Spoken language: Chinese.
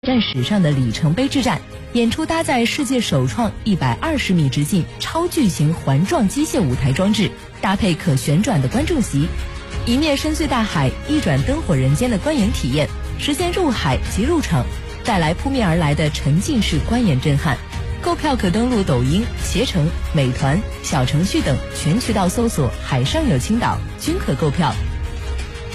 战史上的里程碑之战，演出搭载世界首创120米直径超巨型环状机械舞台装置，搭配可旋转的观众席，一面深邃大海，一转灯火人间的观演体验，实现入海即入场，带来扑面而来的沉浸式观演震撼。购票可登录抖音、携程、美团、小程序等全渠道搜索“海上有青岛”，均可购票。